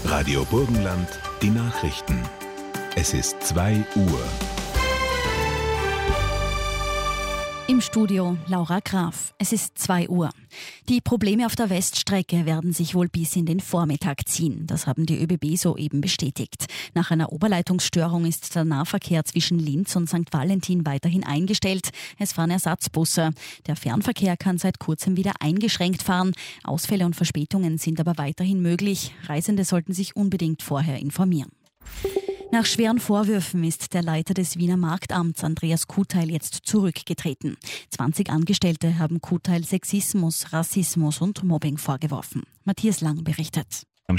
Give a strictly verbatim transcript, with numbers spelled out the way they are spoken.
Radio Burgenland, die Nachrichten. Es ist zwei Uhr. Im Studio Laura Graf. Es ist zwei Uhr. Die Probleme auf der Weststrecke werden sich wohl bis in den Vormittag ziehen. Das haben die ÖBB soeben bestätigt. Nach einer Oberleitungsstörung ist der Nahverkehr zwischen Linz und Sankt Valentin weiterhin eingestellt. Es fahren Ersatzbusse. Der Fernverkehr kann seit kurzem wieder eingeschränkt fahren. Ausfälle und Verspätungen sind aber weiterhin möglich. Reisende sollten sich unbedingt vorher informieren. Nach schweren Vorwürfen ist der Leiter des Wiener Marktamts, Andreas Kuteil, jetzt zurückgetreten. zwanzig Angestellte haben Kuteil Sexismus, Rassismus und Mobbing vorgeworfen. Matthias Lang berichtet.